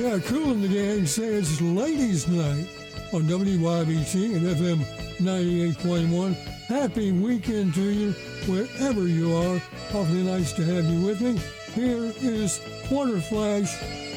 Yeah, Cool and the Gang say it's Ladies' Night on WYBC and FM 98.1. Happy weekend to you, wherever you are. Awfully nice to have you with me. Here is Water Flash